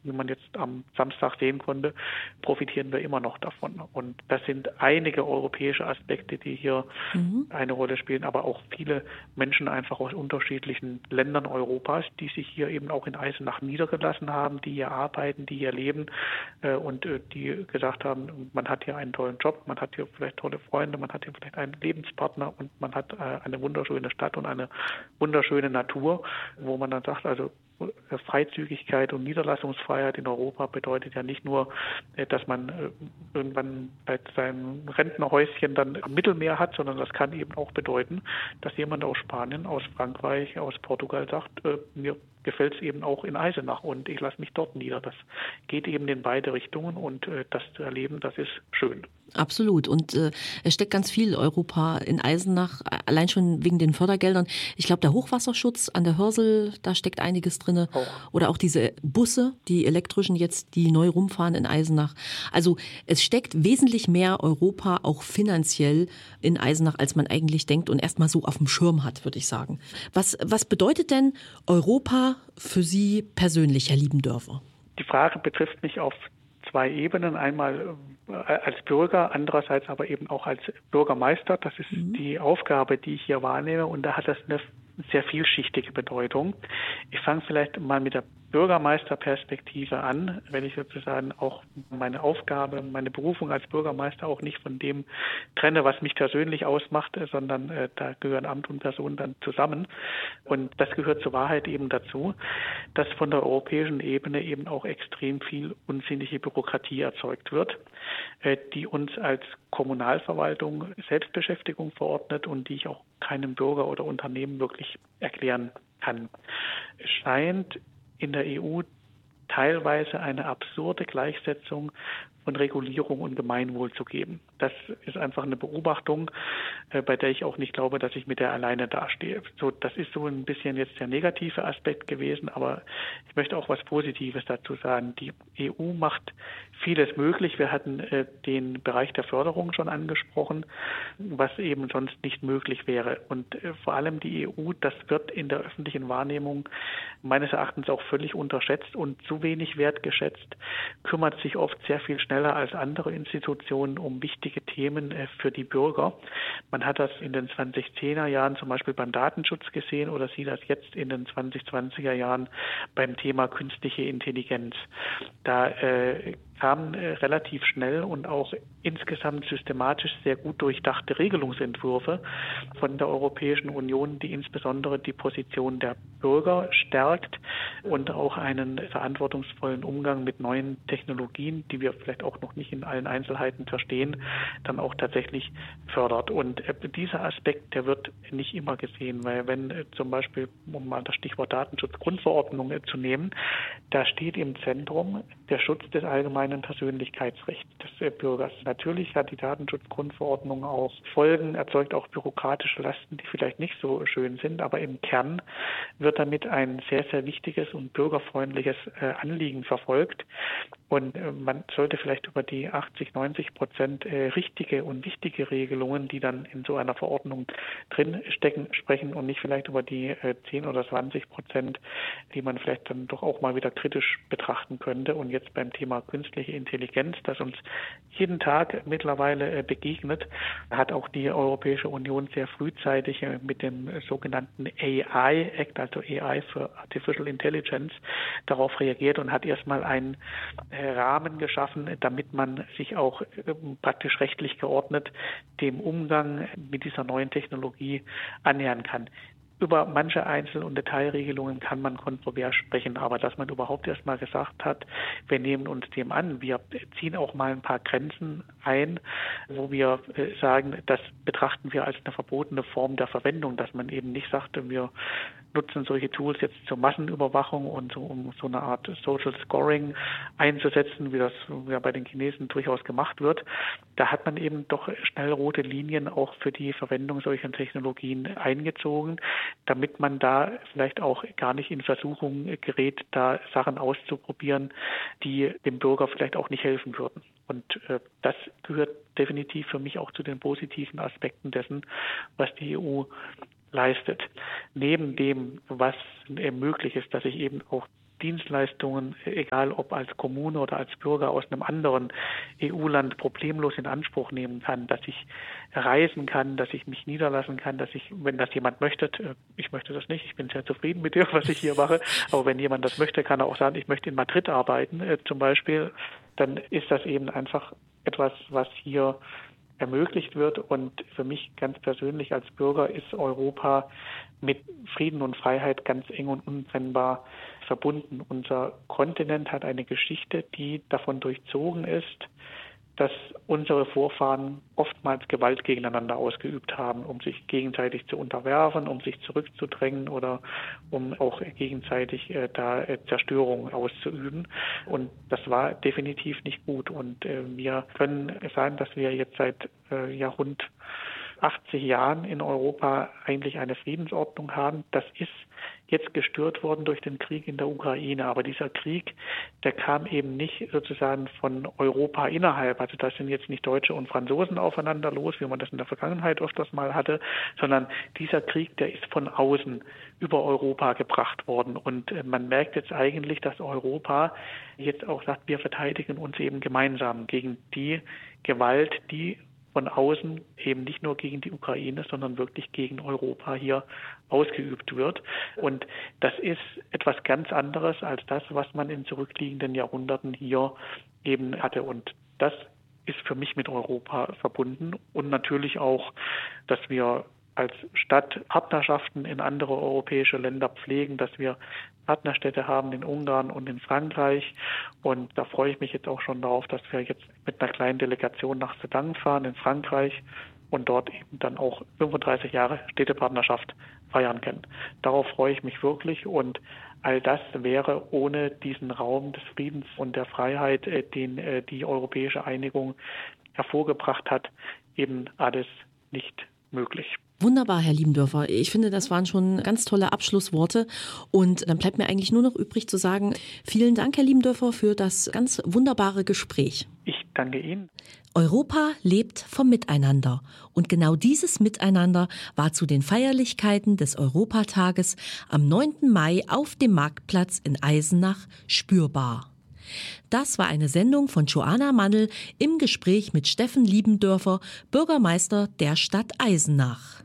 wie man jetzt am Samstag sehen konnte, profitieren wir immer noch davon. Und das sind einige europäische Aspekte, die hier eine Rolle spielen, aber auch viele Menschen einfach aus unterschiedlichen Ländern Europas, die sich hier eben auch in Eisenach niedergelassen haben, die hier arbeiten, die hier leben und die gesagt haben, man hat hier einen tollen Job, man hat hier vielleicht tolle Freunde, man hat hier vielleicht einen Lebenspartner und man hat eine wunderschöne Stadt und eine wunderschöne Natur, wo man dann sagt, also Freizügigkeit und Niederlassungsfreiheit in Europa bedeutet ja nicht nur, dass man irgendwann bei seinem Rentnerhäuschen dann am Mittelmeer hat, sondern das kann eben auch bedeuten, dass jemand aus Spanien, aus Frankreich, aus Portugal sagt, mir gefällt es eben auch in Eisenach und ich lasse mich dort nieder. Das geht eben in beide Richtungen und das zu erleben, das ist schön. Absolut. Und es steckt ganz viel Europa in Eisenach, allein schon wegen den Fördergeldern. Ich glaube, der Hochwasserschutz an der Hörsel, da steckt einiges drin. Oder auch diese Busse, die elektrischen jetzt, die neu rumfahren in Eisenach. Also es steckt wesentlich mehr Europa auch finanziell in Eisenach, als man eigentlich denkt und erstmal so auf dem Schirm hat, würde ich sagen. Was bedeutet denn Europa für Sie persönlich, Herr Liebendörfer? Die Frage betrifft mich auf zwei Ebenen. Einmal als Bürger, andererseits aber eben auch als Bürgermeister. Das ist die Aufgabe, die ich hier wahrnehme und da hat das eine sehr vielschichtige Bedeutung. Ich fange vielleicht mal mit der Bürgermeisterperspektive an, wenn ich sozusagen auch meine Aufgabe, meine Berufung als Bürgermeister auch nicht von dem trenne, was mich persönlich ausmacht, sondern da gehören Amt und Person dann zusammen. Und das gehört zur Wahrheit eben dazu, dass von der europäischen Ebene eben auch extrem viel unsinnige Bürokratie erzeugt wird, die uns als Kommunalverwaltung Selbstbeschäftigung verordnet und die ich auch keinem Bürger oder Unternehmen wirklich erklären kann. Es scheint in der EU teilweise eine absurde Gleichsetzung von Regulierung und Gemeinwohl zu geben. Das ist einfach eine Beobachtung, bei der ich auch nicht glaube, dass ich mit der alleine dastehe. So, das ist so ein bisschen jetzt der negative Aspekt gewesen, aber ich möchte auch was Positives dazu sagen. Die EU macht vieles möglich. Wir hatten den Bereich der Förderung schon angesprochen, was eben sonst nicht möglich wäre. Und vor allem die EU, das wird in der öffentlichen Wahrnehmung meines Erachtens auch völlig unterschätzt und zu wenig wertgeschätzt, kümmert sich oft sehr viel schneller als andere Institutionen um wichtige Themen für die Bürger. Man hat das in den 2010er Jahren zum Beispiel beim Datenschutz gesehen oder sieht das jetzt in den 2020er Jahren beim Thema künstliche Intelligenz. Da kamen relativ schnell und auch insgesamt systematisch sehr gut durchdachte Regelungsentwürfe von der Europäischen Union, die insbesondere die Position der Bürger stärkt und auch einen verantwortungsvollen Umgang mit neuen Technologien, die wir vielleicht auch noch nicht in allen Einzelheiten verstehen, dann auch tatsächlich fördert. Und dieser Aspekt, der wird nicht immer gesehen, weil wenn zum Beispiel, um mal das Stichwort Datenschutzgrundverordnung zu nehmen, da steht im Zentrum der Schutz des allgemeinen Persönlichkeitsrechts des Bürgers. Natürlich hat die Datenschutzgrundverordnung auch Folgen, erzeugt auch bürokratische Lasten, die vielleicht nicht so schön sind, aber im Kern wird damit ein sehr, sehr wichtiges und bürgerfreundliches Anliegen verfolgt. Und man sollte vielleicht über die 80-90% richtige und wichtige Regelungen, die dann in so einer Verordnung drinstecken, sprechen und nicht vielleicht über die 10 oder 20%, die man vielleicht dann doch auch mal wieder kritisch betrachten könnte. Und jetzt beim Thema künstliche Intelligenz, das uns jeden Tag mittlerweile begegnet, hat auch die Europäische Union sehr frühzeitig mit dem sogenannten AI Act, also AI für Artificial Intelligence, darauf reagiert und hat erstmal einen Rahmen geschaffen, damit man sich auch praktisch rechtlich geordnet dem Umgang mit dieser neuen Technologie annähern kann. Über manche Einzel- und Detailregelungen kann man kontrovers sprechen, aber dass man überhaupt erst mal gesagt hat, wir nehmen uns dem an, wir ziehen auch mal ein paar Grenzen ein, wo wir sagen, das betrachten wir als eine verbotene Form der Verwendung, dass man eben nicht sagte, wir nutzen solche Tools jetzt zur Massenüberwachung und so, um so eine Art Social Scoring einzusetzen, wie das ja bei den Chinesen durchaus gemacht wird. Da hat man eben doch schnell rote Linien auch für die Verwendung solcher Technologien eingezogen, damit man da vielleicht auch gar nicht in Versuchung gerät, da Sachen auszuprobieren, die dem Bürger vielleicht auch nicht helfen würden. Und das gehört definitiv für mich auch zu den positiven Aspekten dessen, was die EU leistet. Neben dem, was möglich ist, dass ich eben auch Dienstleistungen, egal ob als Kommune oder als Bürger aus einem anderen EU-Land, problemlos in Anspruch nehmen kann, dass ich reisen kann, dass ich mich niederlassen kann, dass ich, wenn das jemand möchte, ich möchte das nicht, ich bin sehr zufrieden mit dem, was ich hier mache, aber wenn jemand das möchte, kann er auch sagen, ich möchte in Madrid arbeiten zum Beispiel, dann ist das eben einfach etwas, was hier ermöglicht wird. Und für mich ganz persönlich als Bürger ist Europa mit Frieden und Freiheit ganz eng und untrennbar verbunden. Unser Kontinent hat eine Geschichte, die davon durchzogen ist, dass unsere Vorfahren oftmals Gewalt gegeneinander ausgeübt haben, um sich gegenseitig zu unterwerfen, um sich zurückzudrängen oder um auch gegenseitig Zerstörung auszuüben. Und das war definitiv nicht gut. Und wir können sagen, dass wir jetzt seit rund 80 Jahren in Europa eigentlich eine Friedensordnung haben. Das ist jetzt gestört worden durch den Krieg in der Ukraine. Aber dieser Krieg, der kam eben nicht sozusagen von Europa innerhalb. Also da sind jetzt nicht Deutsche und Franzosen aufeinander los, wie man das in der Vergangenheit öfters mal hatte, sondern dieser Krieg, der ist von außen über Europa gebracht worden. Und man merkt jetzt eigentlich, dass Europa jetzt auch sagt, wir verteidigen uns eben gemeinsam gegen die Gewalt, die von außen eben nicht nur gegen die Ukraine, sondern wirklich gegen Europa hier ausgeübt wird. Und das ist etwas ganz anderes als das, was man in zurückliegenden Jahrhunderten hier eben hatte. Und das ist für mich mit Europa verbunden. Und natürlich auch, dass wir als Stadt Partnerschaften in andere europäische Länder pflegen, dass wir Partnerstädte haben in Ungarn und in Frankreich. Und da freue ich mich jetzt auch schon darauf, dass wir jetzt mit einer kleinen Delegation nach Sedan fahren in Frankreich und dort eben dann auch 35 Jahre Städtepartnerschaft feiern können. Darauf freue ich mich wirklich und all das wäre ohne diesen Raum des Friedens und der Freiheit, den die europäische Einigung hervorgebracht hat, eben alles nicht möglich. Wunderbar, Herr Liebendörfer. Ich finde, das waren schon ganz tolle Abschlussworte. Und dann bleibt mir eigentlich nur noch übrig zu sagen, vielen Dank, Herr Liebendörfer, für das ganz wunderbare Gespräch. Ich danke Ihnen. Europa lebt vom Miteinander. Und genau dieses Miteinander war zu den Feierlichkeiten des Europatages am 9. Mai auf dem Marktplatz in Eisenach spürbar. Das war eine Sendung von Joanna Mannl im Gespräch mit Steffen Liebendörfer, Bürgermeister der Stadt Eisenach.